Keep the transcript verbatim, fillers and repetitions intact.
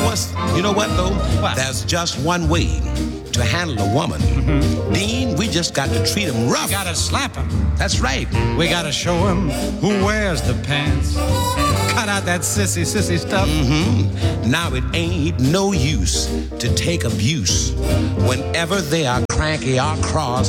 course, you know what, though? What? There's just one way to handle a woman. Mm-hmm. Dean, we just got to treat him rough. We gotta slap him. That's right. We gotta show him who wears the pants. Cut out that sissy, sissy stuff. Mm-hmm. Now it ain't no use to take abuse whenever they are cranky or cross.